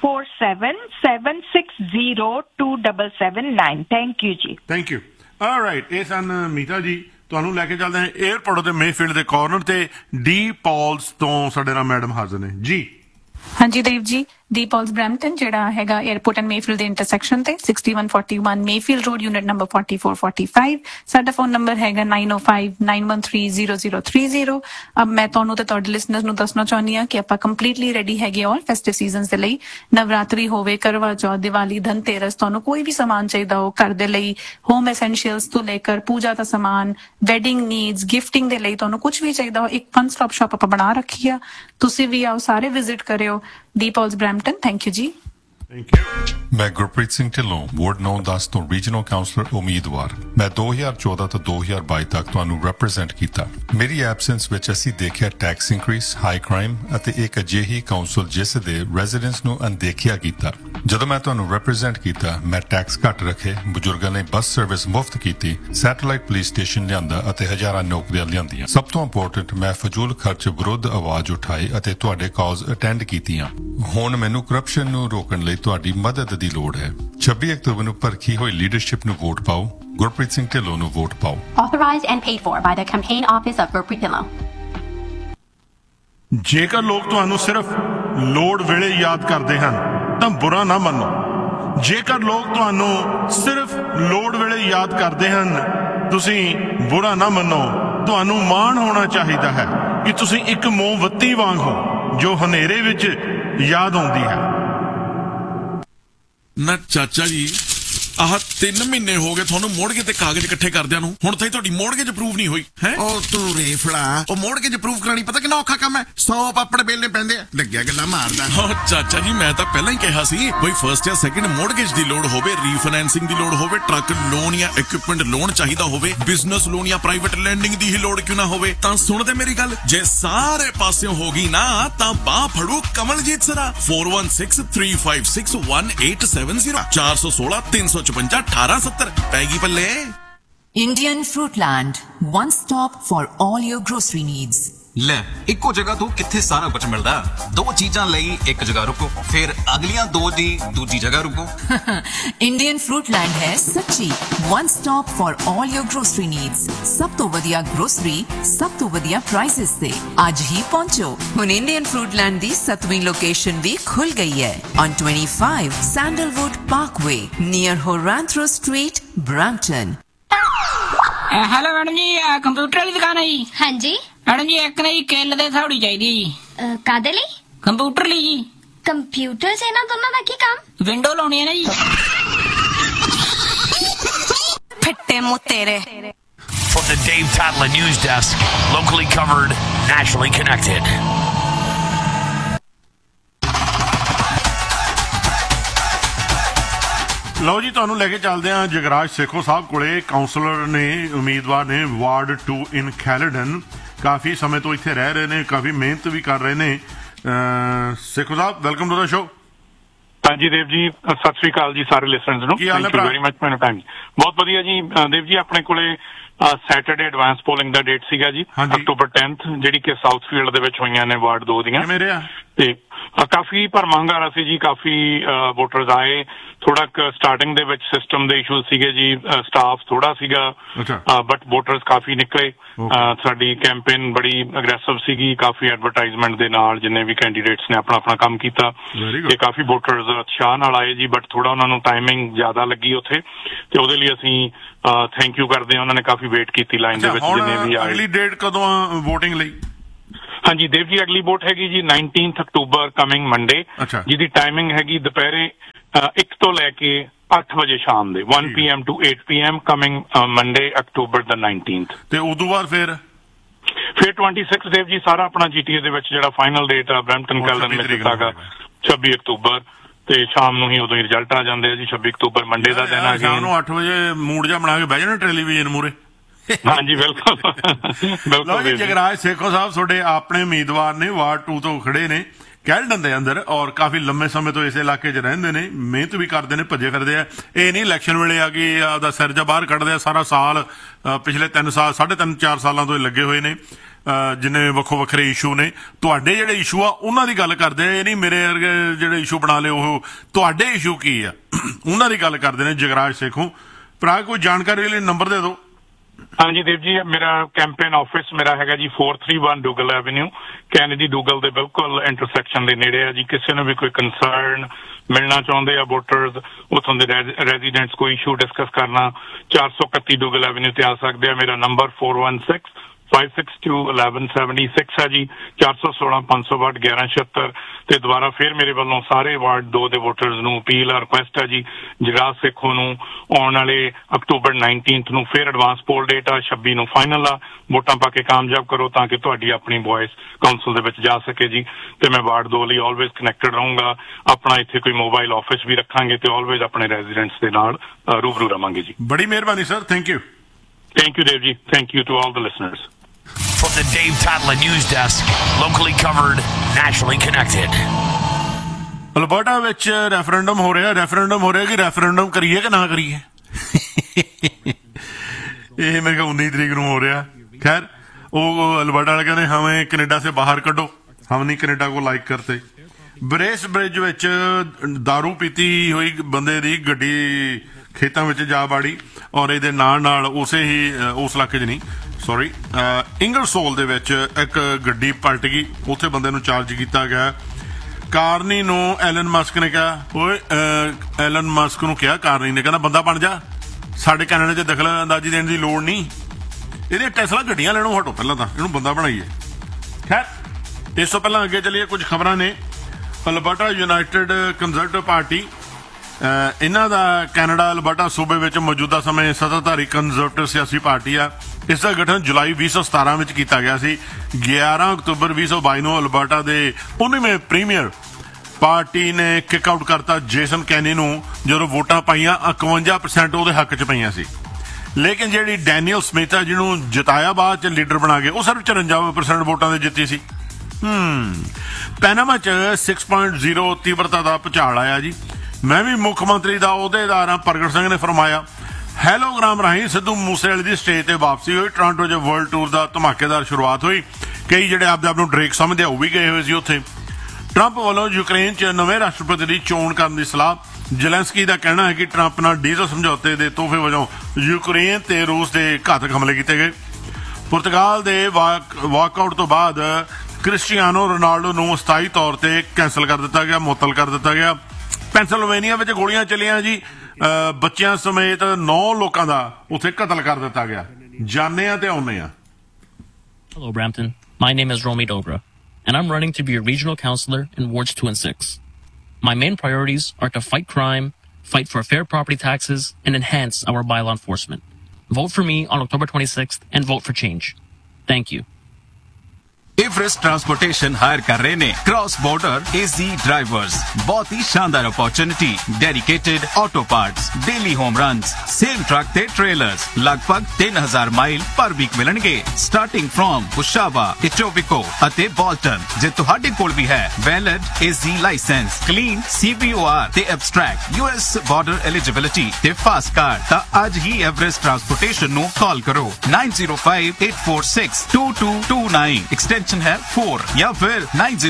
647-760-2779। Thank you ji. Thank you. Alright, ਇਹ ਸਨ ਮੀਤਾ ਜੀ। ਤੁਹਾਨੂੰ ਲੈ ਕੇ ਚੱਲਦੇ ਹਾਂ 에어ਪੋਰਟ ਤੇ ਮੇਫੀਲਡ ਦੇ ਕਾਰਨਰ ਤੇ ਡੀ ਪੌਲਸ ਤੋਂ ਸਾਡੇ ਨਾਲ ਮੈਡਮ ਹਾਜ਼ਰ ਨੇ ਜੀ। ਹਾਂਜੀ ਦੇਵ ਜੀ, ਡੀ ਪੌਲਸ ਬ੍ਰੈਂਪਟਨ ਜਿਹੜਾ ਹੈਗਾ 에어ਪੋਰਟ ਐਂਡ ਮੇਫੀਲਡ ਦੇ ਇੰਟਰਸੈਕਸ਼ਨ ਤੇ 6141 ਮੇਫੀਲਡ ਰੋਡ, ਯੂਨਿਟ ਨੰਬਰ 4445। ਸਾਡਾ ਫੋਨ ਨੰਬਰ ਹੈਗਾ 9059130030। ਅਬ ਮੈਂ ਤੁਹਾਨੂੰ ਤੇ ਤੁਹਾਡੇ ਲਿਸਨਰਸ ਨੂੰ ਦੱਸਣਾ ਚਾਹੁੰਦੀ ਹਾਂ ਕਿ ਆਪਾਂ ਕੰਪਲੀਟਲੀ ਰੈਡੀ ਹੈਗੇ ਔਰ ਫੈਸਟਿਵ ਸੀਜ਼ਨਸ ਦੇ ਲਈ। ਨਵਰਾਤਰੀ ਹੋਵੇ, ਕਰਵਾ ਚੌਥ, ਦੀਵਾਲੀ, ਧਨਤੇਰਸ, ਤੁਹਾਨੂੰ ਕੋਈ ਵੀ ਸਮਾਨ ਚਾਹੀਦਾ ਹੋ ਘਰ ਦੇ ਲਈ, ਹੋਮ ਐਸੈਂਸ਼ੀਅਲਸ ਤੋਂ ਲੈ ਕਰ ਪੂਜਾ ਦਾ ਸਮਾਨ, ਵੈਡਿੰਗ ਨੀਡਸ, ਗਿਫਟਿੰਗ ਦੇ ਲਈ ਤੁਹਾਨੂੰ ਕੁਝ ਵੀ ਚਾਹੀਦਾ ਹੋ, ਇੱਕ ਵਨ ਸਟਾਪ ਸ਼ਾਪ ਆਪਾਂ ਬਣਾ ਰੱਖੀ ਆ। ਤੁਸੀਂ ਵੀ ਆਓ, ਸਾਰੇ ਵਿਜ਼ਿਟ ਕਰਿਓ D Paulus Brampton. Thank you ਜੀ। ਮੈਂ ਗੁਰਪ੍ਰੀਤ ਸਿੰਘ ਢਿੱਲੋਂ, ਵਾਰਡ 9-10 ਤੋਂ ਰੀਜਨਲ ਕਾਉਂਸਲਰ ਉਮੀਦਵਾਰ। ਮੈਂ 2014 ਤੋਂ 2022 ਤੱਕ ਤੁਹਾਨੂੰ ਰਿਪਰੈਜ਼ੈਂਟ ਕੀਤਾ। ਮੇਰੀ ਐਬਸੈਂਸ ਵਿੱਚ ਅਸੀਂ ਦੇਖਿਆ ਟੈਕਸ ਇਨਕਰੀਸ, ਹਾਈ ਕ੍ਰਾਈਮ ਅਤੇ ਇੱਕ ਅਜਿਹੀ ਕਾਉਂਸਲ ਜਿਸ ਦੇ ਰੈਜ਼ੀਡੈਂਟਸ ਨੂੰ ਅਣਦੇਖਿਆ ਕੀਤਾ। ਜਦੋਂ ਮੈਂ ਤੁਹਾਨੂੰ ਰਿਪਰੈਜ਼ੈਂਟ ਕੀਤਾ, ਮੈਂ ਟੈਕਸ ਘੱਟ ਰੱਖੇ, ਬਜ਼ੁਰਗਾਂ ਲਈ ਬੱਸ ਸਰਵਿਸ ਮੁਫਤ ਕੀਤੀ, ਸੈਟੇਲਾਈਟ ਪੁਲਿਸ ਸਟੇਸ਼ਨ ਲਿਆਂਦਾ ਅਤੇ ਹਜ਼ਾਰਾਂ ਨੌਕਰੀਆਂ ਲਿਆਂਦੀਆਂ। ਸਭ ਤੋਂ ਇੰਪੋਰਟੈਂਟ, ਮੈਂ ਫਜ਼ੂਲ ਖਰਚ ਵਿਰੁੱਧ ਆਵਾਜ਼ ਉਠਾਈ ਅਤੇ ਤੁਹਾਡੇ ਕਾਜ਼ ਅਟੈਂਡ ਕੀਤੀਆਂ। ਹੁਣ ਮੈਨੂੰ ਕਰਪਸ਼ਨ ਨੂੰ ਰੋਕਣ ਲਈ ਤੁਹਾਡੀ ਮਦਦ ਦੀ ਲੋੜ ਹੈ। 26 ਅਕਤੂਬਰ ਨੂੰ ਪਰਖੀ ਹੋਈ ਲੀਡਰਸ਼ਿਪ ਨੂੰ ਵੋਟ ਪਾਓ, ਗੁਰਪ੍ਰੀਤ ਸਿੰਘ ਢਿੱਲੋਂ ਨੂੰ ਵੋਟ ਪਾਓ। Authorized and paid for by the campaign office of Gurpreet Dhillon. ਜੇਕਰ ਲੋਕ ਤੁਹਾਨੂੰ ਸਿਰਫ ਲੋੜ ਵੇਲੇ ਯਾਦ ਕਰਦੇ ਹਨ ਤਾਂ ਬੁਰਾ ਨਾ ਮੰਨੋ। ਜੇਕਰ ਲੋਕ ਤੁਹਾਨੂੰ ਸਿਰਫ ਲੋੜ ਵੇਲੇ ਯਾਦ ਕਰਦੇ ਹਨ, ਤੁਸੀਂ ਬੁਰਾ ਨਾ ਮੰਨੋ। ਤੁਹਾਨੂੰ ਮਾਣ ਹੋਣਾ ਚਾਹੀਦਾ ਹੈ ਕਿ ਤੁਸੀਂ ਇੱਕ ਮੋਮਬੱਤੀ ਵਾਂਗ ਹੋ ਜੋ ਹਨੇਰੇ ਵਿੱਚ ਯਾਦ ਆਉਂਦੀ ਹੈ। ਨਾ ਚਾਚਾ ਜੀ, ਆਹ 3 ਮਹੀਨੇ ਹੋ ਗਏ ਤੁਹਾਨੂੰ ਮੋੜਗੇ ਤੇ ਕਾਗਜ਼ ਇਕੱਠੇ ਕਰਦਿਆਂ ਨੂੰ, ਹੁਣ ਤਾਈਂ ਤੁਹਾਡੀ ਮੋੜਗੇਜ ਅਪਰੂਵ ਨਹੀਂ ਹੋਈ ਹੈ। ਉਹ ਤੂੰ ਰੇਫੜਾ, ਉਹ ਮੋੜਗੇਜ ਅਪਰੂਵ ਕਰਾਣੀ ਪਤਾ ਕਿੰਨਾ ਔਖਾ ਕੰਮ ਹੈ। 100 ਪਾਪੜ ਬੇਲਣੇ ਪੈਂਦੇ ਆ, ਲੱਗਿਆ ਗੱਲਾਂ ਮਾਰਦਾ। ਹਾਂ ਚਾਚਾ ਜੀ, ਮੈਂ ਤਾਂ ਪਹਿਲਾਂ ਹੀ ਕਿਹਾ ਸੀ ਕੋਈ ਫਰਸਟ ਜਾਂ ਸੈਕਿੰਡ ਮੋੜਗੇਜ ਦੀ ਲੋੜ ਹੋਵੇ, ਰੀਫਾਈਨੈਂਸਿੰਗ ਦੀ ਲੋੜ ਹੋਵੇ, ਟਰੱਕ ਲੋਨ ਜਾਂ ਇਕਵਿਪਮੈਂਟ ਲੋਨ ਚਾਹੀਦਾ ਹੋਵੇ, ਬਿਜ਼ਨਸ ਲੋਨ ਜਾਂ ਪ੍ਰਾਈਵੇਟ ਲੈਂਡਿੰਗ ਦੀ ਹੀ ਲੋੜ ਕਿਉਂ ਨਾ ਹੋਵੇ, ਤਾਂ ਸੁਣਦੇ ਮੇਰੀ ਗੱਲ। ਜੇ ਸਾਰੇ ਪਾਸਿਓਂ ਹੋ ਗਈ ਨਾ ਤਾਂ ਬਾਹ ਫੜੂ ਕਮਲਜੀਤ ਸਰਾ। 4163561870 416-355-1870 ਪੈਗੀ ਪੱਲੇ। Indian Fruitland, one stop for all your grocery needs. ਲੈ ਇੱਕੋ ਜਗ੍ਹਾ ਤੋਂ ਕਿੱਥੇ ਸਾਰਾ ਕੁਝ ਮਿਲਦਾ। ਦੋ ਚੀਜ਼ਾਂ ਲਈ ਇੱਕ ਜਗ੍ਹਾ ਰੁਕੋ, ਫਿਰ ਅਗਲੀਆਂ ਦੋ ਦੀ ਦੂਜੀ ਜਗ੍ਹਾ ਰੁਕੋ। ਇੰਡੀਅਨ ਫਰੂਟਲੈਂਡ ਹੈ ਸੱਚੀ one stop for all your grocery needs. ਸਭ ਤੋਂ ਵਧੀਆ ਗਰੋਸਰੀ ਸਭ ਤੋਂ ਵਧੀਆ ਪ੍ਰਾਈਸਿਸ ਤੇ ਅੱਜ ਹੀ ਪਹੁੰਚੋ। ਹੁਣ ਇੰਡੀਅਨ ਫਰੂਟਲੈਂਡ ਦੀ 7ਵੀਂ ਲੋਕੇਸ਼ਨ ਵੀ ਖੁੱਲ ਗਈ ਹੈ on 25 Sandalwood Parkway near Horantro Street, Brampton। Hello madam ਜੀ, ਕੰਪਿਊਟਰ ਵਾਲੀ ਦੁਕਾਨ ਹੈ ਜੀ? ਹਾਂਜੀ ਮੈਡਮ ਜੀ, ਇੱਕ ਨਾ ਜੀ ਕਿੱਲ ਦੇ ਥੋੜੀ ਚਾਹੀਦੀ ਜੀ। ਕਾਦੇ ਲਈ? ਕੰਪਿਊਟਰ ਲਈ ਜੀ। ਕੰਪਿਊਟਰ ਸੇ ਨਾ ਦੋਨਾਂ ਦਾ ਕੀ ਕੰਮ? ਵਿੰਡੋ ਲਾਉਣੀ ਹੈ ਨਾ ਜੀ। ਫਿੱਟੇ ਮੂੰਹ ਤੇਰੇ। From the Dave Tadler News Desk, locally covered, nationally connected. ਲਓ ਜੀ, ਤੁਹਾਨੂੰ ਲੈ ਕੇ ਚੱਲਦੇ ਹਾਂ ਜਗਰਾਜ ਸੇਖੋਂ ਸਾਹਿਬ ਕੋਲੇ। ਕਾਉਂਸਲਰ ਨੇ, ਉਮੀਦਵਾਰ ਨੇ ਵਾਰਡ 2 ਇਨ ਕੈਲਡਨ। ਕਾਫੀ ਸਮੇਂ ਤੋਂ ਇੱਥੇ ਰਹਿ ਰਹੇ ਨੇ, ਕਾਫੀ ਮਿਹਨਤ ਵੀ ਕਰ ਰਹੇ ਨੇ। ਸੇਖੋਂ ਸਾਹਿਬ, ਵੈਲਕਮ ਟੂ ਦਾ ਸ਼ੋ। ਹਾਂਜੀ ਦੇਵ ਜੀ, ਸਤਿ ਸ੍ਰੀ ਅਕਾਲ ਜੀ ਸਾਰੇ ਲਿਸਨਰਸ ਨੂੰ। ਥੈਂਕ ਯੂ ਵੈਰੀ ਮਚ ਮੈਨੂੰ ਟਾਈਮ। ਬਹੁਤ ਵਧੀਆ ਜੀ। ਦੇਵ ਜੀ, ਆਪਣੇ ਕੋਲੇ ਸੈਟਰਡੇ ਐਡਵਾਂਸ ਪੋਲਿੰਗ ਦਾ ਡੇਟ ਸੀਗਾ ਜੀ, ਅਕਤੂਬਰ 10th, ਜਿਹੜੀ ਕਿ ਸਾਊਥਫੀਲਡ ਦੇ ਵਿੱਚ ਹੋਈਆਂ ਨੇ ਵਾਰਡ 2 ਦੀਆਂ। ਤੇ ਕਾਫੀ ਭਰਮਾ ਹੁੰਗਾਰਾ ਸੀ ਜੀ, ਕਾਫੀ ਵੋਟਰਸ ਆਏ। ਥੋੜਾ ਸਟਾਰਟਿੰਗ ਦੇ ਵਿੱਚ ਸਿਸਟਮ ਦੇ ਇਸ਼ੂ ਸੀਗੇ ਜੀ, ਸਟਾਫ ਥੋੜਾ ਸੀਗਾ, ਬਟ ਵੋਟਰਸ ਕਾਫੀ ਨਿਕਲੇ। ਸਾਡੀ ਕੈਂਪੇਨ ਬੜੀ ਅਗਰੈਸਿਵ ਸੀਗੀ, ਕਾਫੀ ਐਡਵਰਟਾਈਜ਼ਮੈਂਟ ਦੇ ਨਾਲ ਜਿੰਨੇ ਵੀ ਕੈਂਡੀਡੇਟਸ ਨੇ ਆਪਣਾ ਆਪਣਾ ਕੰਮ ਕੀਤਾ ਤੇ ਕਾਫੀ ਵੋਟਰਸ ਉਤਸ਼ਾਹ ਨਾਲ ਆਏ ਜੀ। ਬਟ ਥੋੜਾ ਉਹਨਾਂ ਨੂੰ ਟਾਈਮਿੰਗ ਜ਼ਿਆਦਾ ਲੱਗੀ ਉੱਥੇ, ਤੇ ਉਹਦੇ ਲਈ ਅਸੀਂ ਥੈਂਕ ਯੂ ਕਰਦੇ ਹਾਂ। ਉਹਨਾਂ ਨੇ ਕਾਫੀ ਵੇਟ ਕੀਤੀ ਲਾਈਨ ਦੇ ਵਿੱਚ ਜਿੰਨੇ ਵੀ ਆਏ। ਅਗਲੀ ਡੇਟ ਕਦੋਂ ਆ ਵੋਟਿੰਗ ਲਈ? ਹਾਂਜੀ ਦੇਵ ਜੀ, ਅਗਲੀ ਵੋਟ ਹੈਗੀ ਜੀ 19 ਅਕਤੂਬਰ ਕਮਿੰਗ ਮੰਡੇ, ਜਿਹਦੀ ਟਾਈਮਿੰਗ ਹੈਗੀ ਦੁਪਹਿਰੇ 1 ਤੋਂ ਲੈ ਕੇ 8 ਵਜੇ ਸ਼ਾਮ ਦੇ 1 PM to 8 PM coming Monday October the 19th। ਤੇ ਉਦੋਂ ਬਾਅਦ ਫਿਰ 26 ਦੇਵ ਜੀ ਸਾਰਾ ਆਪਣਾ GTA ਦੇ ਵਿੱਚ ਜਿਹੜਾ ਫਾਈਨਲ ਡੇਟ ਆ ਬਰੈਂਪਟਨ ਕੈਲਡਨ ਵਿੱਚ ਦਿੱਤਾਗਾ 26 ਅਕਤੂਬਰ, ਤੇ ਸ਼ਾਮ ਨੂੰ ਹੀ ਉਦੋਂ ਹੀ ਰਿਜ਼ਲਟ ਆ ਜਾਂਦੇ ਆ ਜੀ। 26 ਅਕਤੂਬਰ ਮੰਡੇ ਦਾ ਦਿਨ ਆ। ਸ਼ਾਮ ਨੂੰ 8 ਵਜੇ ਮੂਡ ਜਿਹਾ ਬਣਾ ਕੇ ਬਹਿ ਜਾਣਾ ਟੈਲੀਵਿਜ਼ਨ ਮੂਰੇ। ਹਾਂਜੀ ਬਿਲਕੁਲ ਬਿਲਕੁਲ। ਜੀ, ਜਗਰਾਜ ਸੇਖੋਂ ਸਾਹਿਬ ਤੁਹਾਡੇ ਆਪਣੇ ਉਮੀਦਵਾਰ ਨੇ, ਵਾਰਡ 2 ਤੋਂ ਖੜੇ ਨੇ ਕੈਲਡਨ ਦੇ ਅੰਦਰ, ਔਰ ਕਾਫੀ ਲੰਮੇ ਸਮੇਂ ਤੋਂ ਇਸ ਇਲਾਕੇ 'ਚ ਰਹਿੰਦੇ ਨੇ, ਮਿਹਨਤ ਵੀ ਕਰਦੇ ਨੇ, ਭੱਜੇ ਫਿਰਦੇ ਆ। ਇਹ ਨਹੀਂ ਇਲੈਕਸ਼ਨ ਵੇਲੇ ਆ ਕਿ ਆਪਦਾ ਸਿਰ ਜਾ ਬਾਹਰ ਕੱਢਦੇ ਆ। ਸਾਰਾ ਸਾਲ, ਪਿਛਲੇ 3 ਸਾਲ 3.5-4 ਸਾਲਾਂ ਤੋਂ ਲੱਗੇ ਹੋਏ ਨੇ। ਜਿੰਨੇ ਵੱਖੋ ਵੱਖਰੇ ਇਸ਼ੂ ਨੇ, ਤੁਹਾਡੇ ਜਿਹੜੇ ਇਸ਼ੂ ਆ ਉਹਨਾਂ ਦੀ ਗੱਲ ਕਰਦੇ ਆ। ਇਹ ਨਹੀਂ ਮੇਰੇ ਵਰਗੇ ਜਿਹੜੇ ਇਸ਼ੂ ਬਣਾ ਲਏ, ਉਹ ਤੁਹਾਡੇ ਇਸ਼ੂ ਕੀ ਆ ਉਹਨਾਂ ਦੀ ਗੱਲ ਕਰਦੇ ਨੇ ਜਗਰਾਜ ਸੇਖੋਂ। ਭਰਾ, ਕੋਈ ਜਾਣਕਾਰੀ ਲਈ ਨੰਬਰ ਦੇ ਦਿਓ। ਹਾਂਜੀ ਦੇਵ ਜੀ, ਮੇਰਾ ਕੈਂਪੇਨ ਆਫਿਸ ਮੇਰਾ ਹੈਗਾ ਜੀ 431 ਡੂਗਲ ਐਵਨਿਊ, ਕੈਨੇਡੀ ਡੂਗਲ ਦੇ ਬਿਲਕੁਲ ਇੰਟਰਸੈਕਸ਼ਨ ਦੇ ਨੇੜੇ ਆ ਜੀ। ਕਿਸੇ ਨੂੰ ਵੀ ਕੋਈ ਕੰਸਰਨ ਮਿਲਣਾ ਚਾਹੁੰਦੇ ਆ ਵੋਟਰਸ, ਉੱਥੋਂ ਦੇ ਰੈਜ਼ੀਡੈਂਟਸ, ਕੋਈ ਇਸ਼ੂ ਡਿਸਕਸ ਕਰਨਾ, 431 ਡੂਗਲ ਐਵਨਿਊ ਤੇ ਆ ਸਕਦੇ ਆ। ਮੇਰਾ ਨੰਬਰ 416-562-1176 ਹੈ ਜੀ, 416-562-1176। ਤੇ ਦੁਬਾਰਾ ਫਿਰ ਮੇਰੇ ਵੱਲੋਂ ਸਾਰੇ ਵਾਰਡ 2 ਦੇ ਵੋਟਰਸ ਨੂੰ ਅਪੀਲ ਆ, ਰਿਕੁਐਸਟ ਹੈ ਜੀ, ਜਗਰਾਜ ਸੇਖੋਂ ਨੂੰ ਆਉਣ ਵਾਲੇ ਅਕਤੂਬਰ 19 ਨੂੰ ਫਿਰ ਐਡਵਾਂਸ ਪੋਲ ਡੇਟ ਆ, 26 ਨੂੰ ਫਾਈਨਲ ਆ। ਵੋਟਾਂ ਪਾ ਕੇ ਕਾਮਯਾਬ ਕਰੋ ਤਾਂ ਕਿ ਤੁਹਾਡੀ ਆਪਣੀ ਵੌਇਸ ਕਾਉਂਸਲ ਦੇ ਵਿੱਚ ਜਾ ਸਕੇ ਜੀ। ਤੇ ਮੈਂ ਵਾਰਡ 2 ਲਈ ਆਲਵੇਜ਼ ਕਨੈਕਟਡ ਰਹੂੰਗਾ। ਆਪਣਾ ਇੱਥੇ ਕੋਈ ਮੋਬਾਈਲ ਆਫਿਸ ਵੀ ਰੱਖਾਂਗੇ ਤੇ ਆਲਵੇਜ਼ ਆਪਣੇ ਰੈਜ਼ੀਡੈਂਟਸ ਦੇ ਨਾਲ ਰੂਬਰੂ ਰਵਾਂਗੇ ਜੀ। ਬੜੀ ਮਿਹਰਬਾਨੀ sir, thank you. Thank you, Dev ji. Thank you to all the listeners. From the Dave Tadler News Desk, locally covered, nationally connected. Alberta ਵਿੱਚ ਰੈਫਰੈਂਡਮ ਹੋ ਰਿਹਾ ਕਿ ਰੈਫਰੈਂਡਮ ਕਰੀਏ ਕਿ ਨਾ ਕਰੀਏ। ਇਹ ਮੇਰੇ ਕੋਲ 19 ਤਰੀਕ ਨੂੰ ਹੋ ਰਿਹਾ। खैर, वो अल्बर्टा वाले कहते हमें कनेडा से बाहर कढ़ो, हम नहीं कनेडा को लाइक करते। ब्रेस ब्रिज विच दारू पीती हुई बंदे दी गड्डी खेतों में जा बाड़ी और ये नाल उसे ही उस इलाके च नहीं सॉरी इंगलसोल दे विच एक गड्डी पलट गई, उत्थे बंदे नूं चार्ज किया गया। कारनी नूं एलन मस्क ने कहा, ओए एलन मस्क नूं कहा, कारनी ने कहना बंदा बन जा, साडे कैनेडा च दखल अंदाजी देने की लोड़ नहीं, ਇਹਦੀਆਂ ਟੈਸਲਾ ਗੱਡੀਆਂ ਲੈਣੋਂ ਹਟੋ, ਪਹਿਲਾਂ ਤਾਂ ਇਹਨੂੰ ਬੰਦਾ ਬਣਾਈਏ। ਖੈਰ ਇਸ ਤੋਂ ਪਹਿਲਾਂ ਅੱਗੇ ਚੱਲੀਏ, ਕੁਝ ਖਬਰਾਂ ਨੇ। ਅਲਬਰਟਾ ਯੂਨਾਈਟਿਡ ਕੰਜ਼ਰਵੇਟਿਵ ਪਾਰਟੀ, ਇਹਨਾਂ ਦਾ ਕੈਨੇਡਾ ਅਲਬਰਟਾ ਸੂਬੇ ਵਿੱਚ ਮੌਜੂਦਾ ਸਮੇਂ ਸੱਤਾਧਾਰੀ ਕੰਜ਼ਰਵੇਟਿਵ ਸਿਆਸੀ ਪਾਰਟੀ ਆ। ਇਸ ਦਾ ਗਠਨ ਜੁਲਾਈ 2017 ਵਿੱਚ ਕੀਤਾ ਗਿਆ ਸੀ। 11 ਅਕਤੂਬਰ 2022 ਨੂੰ ਅਲਬਰਟਾ ਦੇ 19ਵੇਂ ਪ੍ਰੀਮੀਅਰ ਪਾਰਟੀ ਨੇ ਕਿਕ ਆਊਟ ਕਰਤਾ ਜੇਸਨ ਕੈਨੀ ਨੂੰ, ਜਦੋਂ ਵੋਟਾਂ ਪਾਈਆਂ 51% ਉਹਦੇ ਹੱਕ 'ਚ ਪਈਆਂ ਸੀ। ਲੇਕਿਨ ਜਿਹੜੀ ਡੈਨੀਅਲ ਸਮਿਥ ਆ, ਜਿਹਨੂੰ ਜਿਤਾਇਆ ਬਾਅਦ 'ਚ ਲੀਡਰ ਬਣਾ ਕੇ, ਉਹ ਸਿਰਫ 54% ਵੋਟਾਂ ਦੇ ਜਿੱਤੀ ਸੀ। ਪੈਨਾਮਾ 'ਚ 6.0 ਤੀਬਰਤਾ ਦਾ ਭੁਚਾਲ ਆਇਆ ਜੀ। ਮੈਂ ਵੀ ਮੁੱਖ ਮੰਤਰੀ ਦਾ ਅਹੁਦੇਦਾਰ ਹਾਂ, ਪ੍ਰਗਟ ਸਿੰਘ ਨੇ ਫਰਮਾਇਆ। ਹੈਲੋਗ੍ਰਾਮ ਰਾਹੀਂ ਸਿੱਧੂ ਮੂਸੇਵਾਲੇ ਦੀ ਸਟੇਜ ਤੇ ਵਾਪਸੀ ਹੋਈ। ਟੋਰਾਂਟੋ 'ਚ ਵਰਲਡ ਟੂਰ ਦਾ ਧਮਾਕੇਦਾਰ ਸ਼ੁਰੂਆਤ ਹੋਈ। ਕਈ ਜਿਹੜੇ ਆਪਦੇ ਆਪ ਨੂੰ ਡਰੇਕ ਸਮਝਦੇ ਆ ਉਹ ਵੀ ਗਏ ਹੋਏ ਸੀ ਉੱਥੇ। ਟਰੰਪ ਵੱਲੋਂ ਯੂਕਰੇਨ 'ਚ ਨਵੇਂ ਰਾਸ਼ਟਰਪਤੀ ਦੀ ਚੋਣ ਕਰਨ ਦੀ ਸਲਾਹ। ਜ਼ੈਲੈਂਸਕੀ ਦਾ ਕਹਿਣਾ ਹੈ ਕਿ ਟਰੰਪ ਨਾਲ ਡੀਜ਼ਲ ਸਮਝੌਤੇ ਦੇ ਤੋਹਫੇ ਵਜੋਂ ਯੂਕਰੇਨ ਤੇ ਰੂਸ ਦੇ ਘਾਤਕ ਹਮਲੇ ਕੀਤੇ ਗਏ। ਪੁਰਤਗਾਲ ਦੇ ਵਾਕਆਊਟ ਤੋਂ ਬਾਅਦ ਕ੍ਰਿਸਟੀਆਨੋ ਰੋਨਾਲਡੋ ਨੂੰ ਸਥਾਈ ਤੌਰ ਤੇ ਕੈਂਸਲ ਕਰ ਦਿੱਤਾ ਗਿਆ, ਮੁਅੱਤਲ ਕਰ ਦਿੱਤਾ ਗਿਆ। ਪੈਂਸਿਲਵੇਨੀਆ ਵਿੱਚ ਗੋਲੀਆਂ ਚੱਲੀਆਂ ਜੀ, ਬੱਚਿਆਂ ਸਮੇਤ 9 ਲੋਕਾਂ ਦਾ ਉੱਥੇ ਕਤਲ ਕਰ ਦਿੱਤਾ ਗਿਆ। ਜਾਣੇ ਆ ਤੇ ਆਉਨੇ ਆ। Hello, Brampton. My name is Romy Dobra, and I'm running to be a regional councillor in Wards 2 and 6. My main priorities are to fight crime, fight for fair property taxes, and enhance our bylaw enforcement. Vote for me on October 26th and vote for change. Thank you. Everest transportation higher कर रहे ने क्रॉस बॉर्डर एजी ड्राइवर्स। बहुत ही शानदार opportunity, dedicated auto parts, daily home runs, same truck ते ट्रेलर्स, लगभग 3000 माइल पर वीक मिलणगे स्टार्टिंग फ्रॉम उशावा, इटोबिको अते बॉल्टन। जे तुहाडे कोल भी है वैलिड एजी लाइसेंस, क्लीन CBOR ते एब्स्ट्रैक्ट US बॉर्डर एलिजिबिलिटी ते फास्ट कार्ड, ता आज ही एवरेस्ट ट्रांसपोर्टेशन नु कॉल करो 9058462229 एक्सटेंशन है 4 या फिर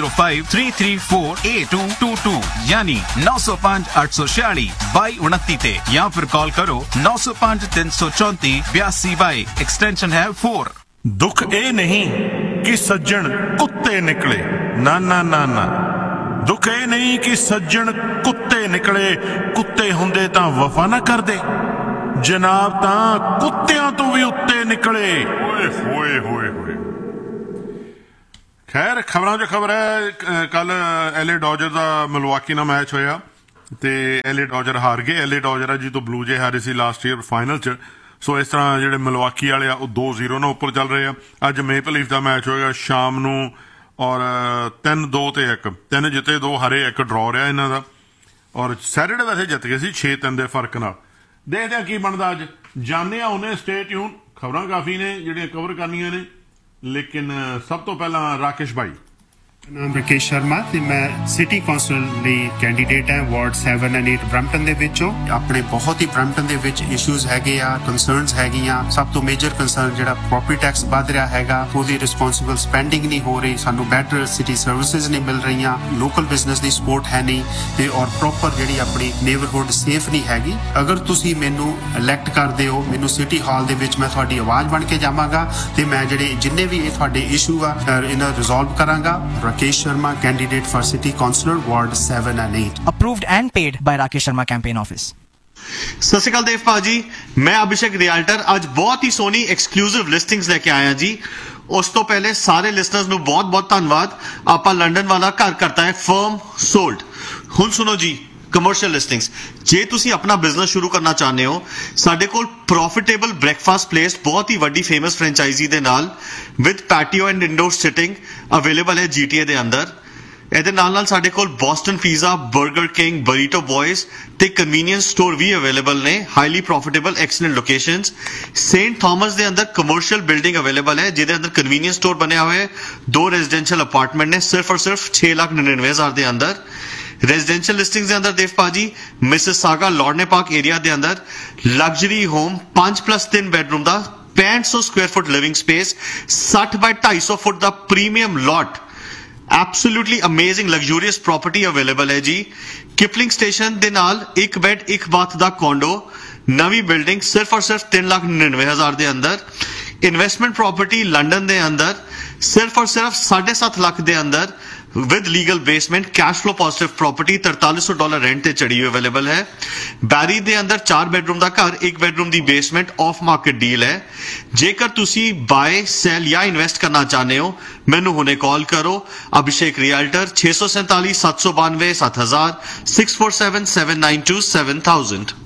9053348222 यानी 905846 ते या फिर कॉल करो 905334 एक्सटेंशन है 4। दुख ए नहीं कि सज्जन कुत्ते निकले, ना ना ना ना। दुख ए नहीं कि सज्जन कुत्ते निकले, कुत्ते हुंदे तां वफा ना करदे, जनाब तां कुत्तियां तो भी उत्ते निकले। ओए होए होए होए। खैर खबरां 'ਚ खबर है, कल LA डॉजर ਦਾ ਮਿਲਵਾਕੀ ਨਾਲ ਮੈਚ ਹੋਇਆ ਤੇ LA ਡੋਜਰ ਹਾਰ ਗਏ। LA ਡੋਜਰ ਜੀ ਤੋਂ ਬਲੂ ਜੇ ਹਾਰੇ ਸੀ ਲਾਸਟ ਈਅਰ ਫਾਈਨਲ 'ਚ। ਸੋ ਇਸ ਤਰ੍ਹਾਂ ਜਿਹੜੇ ਮਿਲਵਾਕੀ ਵਾਲੇ ਆ ਉਹ 2-0 ਨਾਲ ਉੱਪਰ ਚੱਲ ਰਹੇ ਆ। ਅੱਜ ਮੇਪਲ ਲੀਫ ਦਾ ਮੈਚ ਹੋਏਗਾ ਸ਼ਾਮ ਨੂੰ ਔਰ 3-2 ਤੇ 1, 3 ਜਿੱਤੇ 2 ਹਾਰੇ, 1 ਡਰਾ ਰਿਹਾ ਇਹਨਾਂ ਦਾ। ਔਰ ਸੈਟਰਡੇ ਵੈਸੇ ਜਿੱਤ ਗਏ ਸੀ 6-3 ਦੇ ਫਰਕ ਨਾਲ। ਦੇਖਦੇ ਆ ਕੀ ਬਣਦਾ ਅੱਜ। ਜਾਣੇ ਆ ਉਹਨੇ ਸਟੇ ਟਿਊਨ, ਖਬਰਾਂ ਕਾਫੀ ਨੇ ਜਿਹੜੀਆਂ ਕਵਰ ਕਰਨੀਆਂ ਨੇ, ਲੇਕਿਨ ਸਭ ਤੋਂ ਪਹਿਲਾਂ ਰਾਕੇਸ਼ ਭਾਈ। ਨਾਮ ਰਾਕੇਸ਼ ਸ਼ਰਮਾ ਤੇ ਮੈਂ ਸਿਟੀ ਕੌਂਸਲ ਲਈ ਕੈਂਡੀਡੇਟ ਹਾਂ ਵਾਰਡ 7 ਐਂਡ 8 ਬ੍ਰੈਂਪਟਨ ਦੇ ਵਿੱਚੋਂ। ਆਪਣੇ ਬਹੁਤ ਹੀ ਬ੍ਰੈਂਪਟਨ ਦੇ ਵਿੱਚ ਇਸ਼ੂਜ਼ ਹੈਗੇ ਆ, ਕੰਸਰਨਸ ਹੈਗੀਆਂ। ਸਭ ਤੋਂ ਮੇਜਰ ਕੰਸਰਨ ਜਿਹੜਾ ਪ੍ਰੋਪਰਟੀ ਟੈਕਸ ਵੱਧ ਰਿਹਾ ਹੈਗਾ, ਉਹਦੀ ਰਿਸਪੌਂਸਿਬਲ ਸਪੈਂਡਿੰਗ ਨਹੀਂ ਹੋ ਰਹੀ, ਸਾਨੂੰ ਬੈਟਰ ਸਿਟੀ ਸਰਵਿਸਿਜ਼ ਨਹੀਂ ਮਿਲ ਰਹੀਆਂ, ਲੋਕਲ ਬਿਜ਼ਨਸ ਦੀ ਸਪੋਰਟ ਹੈ ਨਹੀਂ ਤੇ ਔਰ ਪ੍ਰੋਪਰ ਜਿਹੜੀ ਆਪਣੀ ਨੇਬਰਹੁੱਡ ਸੇਫ ਨਹੀਂ ਹੈਗੀ। ਅਗਰ ਤੁਸੀਂ ਮੈਨੂੰ ਇਲੈਕਟ ਕਰਦੇ ਹੋ, ਮੈਨੂੰ ਸਿਟੀ ਹਾਲ ਦੇ ਵਿੱਚ ਮੈਂ ਤੁਹਾਡੀ ਆਵਾਜ਼ ਬਣ ਕੇ ਜਾਵਾਂਗਾ ਤੇ ਮੈਂ ਜਿਹੜੇ ਜਿੰਨੇ ਵੀ ਇਹ ਤੁਹਾਡੇ ਇਸ਼ੂ ਆ ਇਹਨਾਂ ਰਿਜ਼ੋਲਵ ਕਰਾਂਗਾ। Rakesh Sharma, candidate for City Councillor, Ward 7 and 8. Approved and paid by Rakesh Sharma Campaign Office. ਸਤਿ ਸ਼੍ਰੀ ਅਕਾਲ ਦੇਵ ਭਾਜੀ, ਮੈਂ ਅਭਿਸ਼ੇਕ ਰਿਆਲਟਰ ਅੱਜ ਬਹੁਤ ਹੀ ਸੋਹਣੀ ਐਕਸਕਲੂਸਿਵ ਲਿਸਟਿੰਗਸ ਲੈ ਕੇ ਆਇਆ ਜੀ। ਉਸ ਤੋਂ ਪਹਿਲੇ ਸਾਰੇ ਲਿਸਨਰਸ ਨੂੰ ਬਹੁਤ ਬਹੁਤ ਧੰਨਵਾਦ। ਆਪਾਂ ਲੰਡਨ ਵਾਲਾ ਘਰ ਕਰਤਾ ਹੈ ਫਰਮ ਸੋਲਡ। ਹੁਣ ਸੁਣੋ ਜੀ ਕਮਰਸ਼ੀਅਲ ਲਿਸਟਿੰਗਸ। ਜੇ ਤੁਸੀਂ ਆਪਣਾ ਬਿਜ਼ਨਸ ਸ਼ੁਰੂ ਕਰਨਾ ਚਾਹੁੰਦੇ ਹੋ, ਸਾਡੇ ਕੋਲ ਪ੍ਰੋਫਿਟੇਬਲ ਬ੍ਰੇਕਫਾਸਟ ਪਲੇਸ ਬਹੁਤ ਹੀ ਵੱਡੀ ਫੇਮਸ ਫਰੈਂਚਾਈਜ਼ੀ ਦੇ ਨਾਲ with patio and indoor sitting available ਹੈ GTA ਦੇ ਅੰਦਰ। ਇਹਦੇ ਨਾਲ ਨਾਲ ਸਾਡੇ ਕੋਲ ਬੋਸਟਨ ਪੀਜ਼ਾ, 버ਗਰ ਕਿੰਗ, ਬਰੀਟੋ ਬॉयਜ਼ ਤੇ ਕਨਵੀਨੀਅੰਸ ਸਟੋਰ ਵੀ ਅਵੇਲੇਬਲ ਨੇ। Highly profitable excellent locations. Saint Thomas ਦੇ ਅੰਦਰ ਕਮਰਸ਼ੀਅਲ ਬਿਲਡਿੰਗ ਅਵੇਲੇਬਲ ਹੈ ਜਿਹਦੇ ਅੰਦਰ ਕਨਵੀਨੀਅੰਸ ਸਟੋਰ ਬਣਿਆ ਹੋਇਆ ਹੈ। 2 ਰੈਜ਼ੀਡੈਂਸ਼ੀਅਲ ਅਪਾਰਟਮੈਂਟ ਨੇ ਸਿਰਫ ਔਰ ਸਿਰਫ 6,99,000 ਦੇ ਅੰਦਰ। रेजिडेंशियल लिस्टिंग्स के अंदर देव पाजी मिसिसागा लॉर्ने पार्क एरिया के अंदर लग्जरी होम 5+3 बेडरूम का 6500 square foot living space, 60 bye 250 foot का premium lot, absolutely amazing luxurious property available है जी। किपलिंग स्टेशन दे नाल 1 बेड 1 बाथ का कॉन्डो, नवी बिल्डिंग सिर्फ और सिर्फ 3,99,000 के अंदर। इन्वेस्टमेंट प्रॉपर्टी लंडन के अंदर सिर्फ और सिर्फ 7.5 लाख के अंदर with legal basement, cash flow positive property, $4300 rent ते चढ़ी हुई अवेलेबल है। बैरी दे अंदर 4 बेडरूम का घर, 1 बेडरूम की बेसमेंट ऑफ मार्केट डील है। जेकर तुसी बाय सेल या इन्वेस्ट करना चाहते हो, मैनू हुणे कॉल करो। अभिषेक रियल्टर 647 792 7000 647 792 7000।